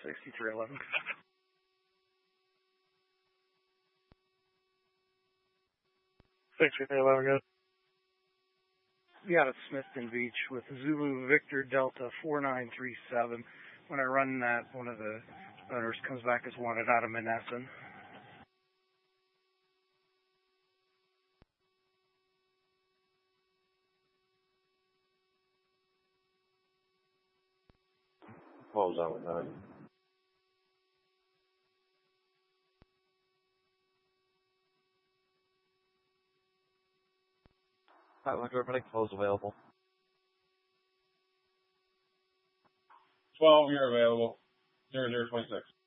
6311. Good. Yeah, it's Smithton Beach with Zulu Victor Delta 4937. When I run that, one of the owners comes back as wanted out of Monessen. Close out with that. Alright, look, everybody, close available. 12, you're available. 0026.